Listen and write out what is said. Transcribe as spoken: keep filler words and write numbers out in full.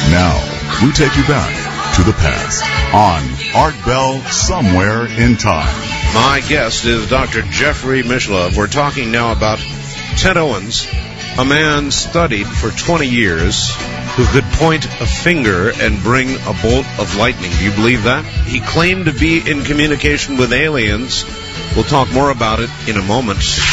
Now, we take you back to the past on Art Bell Somewhere in Time. My guest is Doctor Jeffrey Mishlove. We're talking now about Ted Owens, a man studied for twenty years who could point a finger and bring a bolt of lightning. Do you believe that? He claimed to be in communication with aliens. We'll talk more about it in a moment.